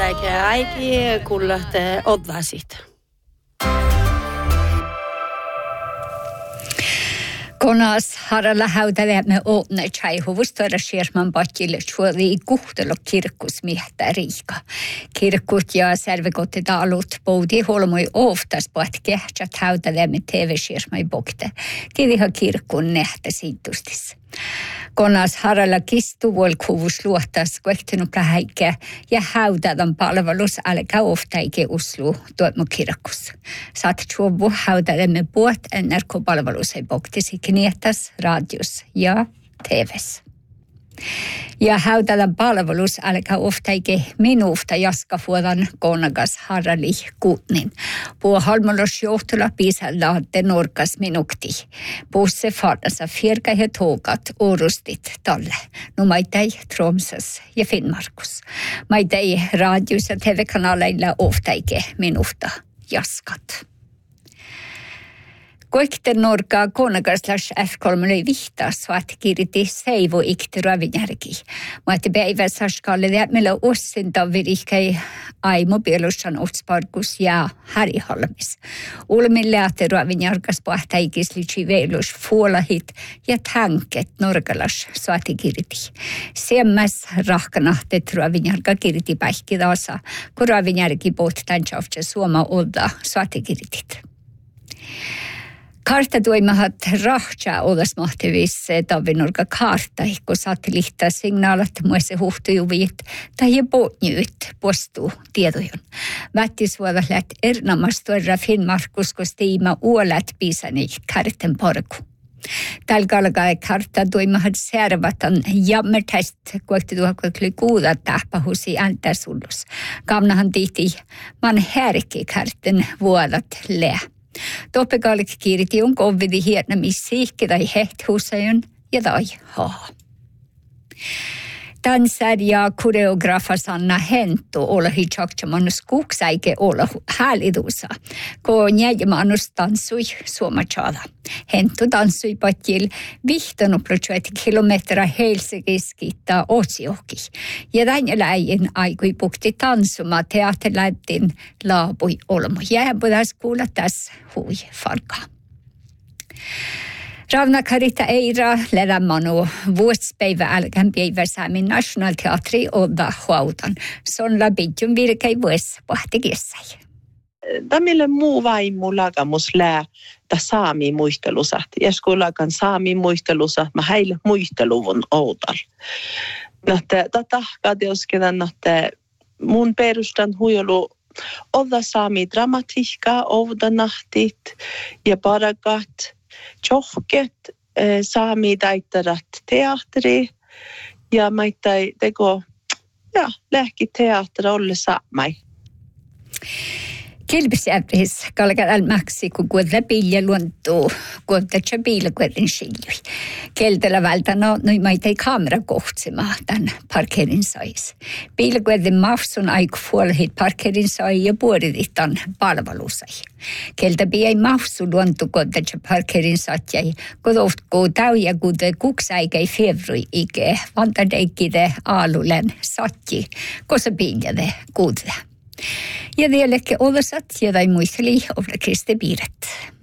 eikä äiti kullahte odvasit. Konas haralla haudalemme åtne tjaihuvustoida Scherman patjille tjuoli kuhtelo kirkkus miehtää riika. Kirkkut ja servekottitalut poudi holmoi oftas på att kehtsat haudalemme TV-Schermai bokte. Kidiha kirkkun nähtä siitustis. Konas haralla kistu vuolkuvus luottas kuehtinukka häikkä ja haudadan palvelus alkaa oftaike uslu tuotmo kirkkus. Saat tjuovu haudalemme puot NRK-palvelus ei boktisi knietas, radios ja TVs. Ja haudadan palvelus alkaa oftaike minuufta jaskafuodan konagas harrali kuutnin. Puo halmolos johtula piisalla te norkas minukti. Puusse farnassa firka ja tågat orustit talle. No maitai Tromsøs ja Finnmarkus. Maitai radios ja TV-kanaleilla oftaike minuufta jaskat. Koikten norkaa konagaslas F3 vihtas vaat kiriti seivo ikti ravinjärki. Maati päivässä skalle meillä ossinta virikei aimobilussan otsparkus ja Harriholmis. Ulmin lähti ravinjärkas pahtaikis litsi veilus fuolahit ja tanket norgalas saati kiriti. Semmäs rahkanahtet ravinjärka kiriti päihkidaasa, kun ravinjärki pohtaan tjavtse suoma olda saati kiritit. Karta toimahat rahtja olas mahtivis tavinurka karta, kun satelliittasignaalat muissa huhtujuvit tai potnyt postu tiedojon. Vättis voivat läht erinomastuerra Finnmarkus, kun stiima uolat pisani karten porku. Tällä kalkaa karta toimahat servatan jammertäst, kuokti tuokli kuuda tahpahusi ääntäsullus. Kamnahan tihti man härki karten vuodat lää. Toppekalik kiriti on kovidi hietna missiikki tai hehtuusajon ja tai haa. Tansar ja koreografa Sanna Hento olla hitjakchamanus kuksaike olla hälidusa, kun jäjämanus tanssui suomachada. Hento tanssui patjil 15 kilometriä Helsingistä Otsioki. Ja tämän läjin aikui pukti tanssuma teatterläytin laapui olmo. Jääpudas kuulla tässä hui farkaa. Ravna Karita Eira ledamanu vuospäivä alkan päivä saamin National Teatri odda huautan. Sonla bidjun virkei vuos pohtikissai. Tamille muu vaimu lagamus lää ta saami muistelusat. Ja skulakan saami muistelusat mä heille muisteluvun outal. Nähtä tahkadioskedan nähtä mun perustan huijolu odda saami dramatiikkaa ouda nahtit ja parakat. Johket saami taittarat teatteri ja maittai teko lähki teatteri olle saamai. Kilpisjärvis kalkar almaksi kun kuodla pilja luontuu kuodla tjabila kuodin siljui. Keltellä vältänä noi maitai kamera kohtsima tämän parkerin sais. Piila kuodin mafsun aiku fuolhit parkerin sai ja puoridit tämän palvelusai. Keltä piei mafsu luontu kuodla parkerin satjai kodoftkuu täyjä kude kuksaikai fevrui ike vantadeikide aalulen satji kosa piiljade kuudle. Ja vieläkin olasat ja tai muisteli olla Kristi Piiret.